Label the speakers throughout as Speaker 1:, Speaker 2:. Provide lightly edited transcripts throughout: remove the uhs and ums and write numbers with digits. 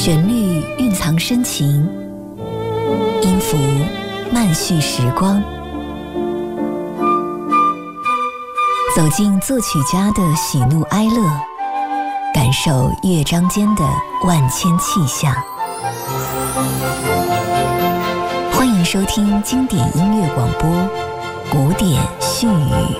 Speaker 1: 旋律蕴藏深情，音符慢叙时光。走进作曲家的喜怒哀乐，感受乐章间的万千气象。欢迎收听经典音乐广播《古典絮语》。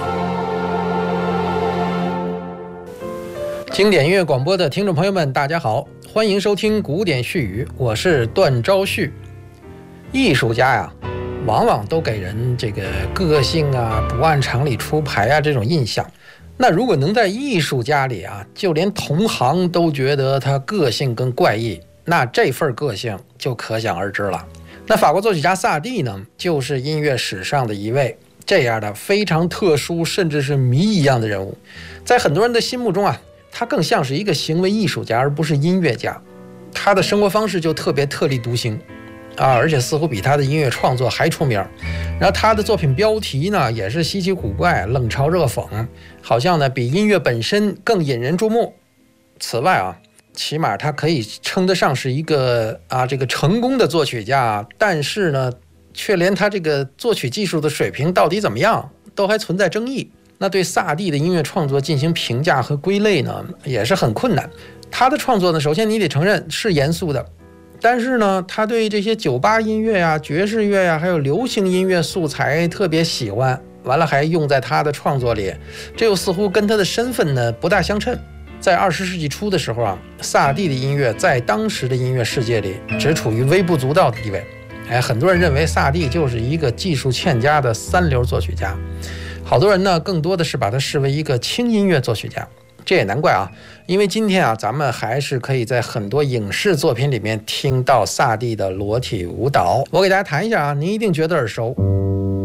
Speaker 2: 经典音乐广播的听众朋友们，大家好，欢迎收听《古典絮语》，我是段昭旭。艺术家呀，往往都给人这个个性啊、不按常理出牌啊这种印象。那如果能在艺术家里啊，就连同行都觉得他个性跟怪异，那这份个性就可想而知了。那法国作曲家萨蒂呢，就是音乐史上的一位这样的非常特殊，甚至是谜一样的人物。在很多人的心目中啊，他更像是一个行为艺术家，而不是音乐家。他的生活方式就特别特立独行啊，而且似乎比他的音乐创作还出名。然后他的作品标题呢，也是稀奇古怪、冷嘲热讽，好像呢比音乐本身更引人注目。此外啊，起码他可以称得上是一个这个成功的作曲家，但是呢，却连他这个作曲技术的水平到底怎么样，都还存在争议。那对萨蒂的音乐创作进行评价和归类呢，也是很困难。他的创作呢，首先你得承认是严肃的，但是呢，他对这些酒吧音乐呀、爵士乐呀，还有流行音乐素材特别喜欢，完了还用在他的创作里，这又似乎跟他的身份呢不大相称。在20世纪初的时候啊，萨蒂的音乐在当时的音乐世界里只处于微不足道的地位。很多人认为萨蒂就是一个技术欠佳的三流作曲家。好多人呢，更多的是把他视为一个轻音乐作曲家，这也难怪啊，因为今天啊，咱们还是可以在很多影视作品里面听到萨蒂的裸体舞蹈。我给大家弹一下啊，您一定觉得耳熟。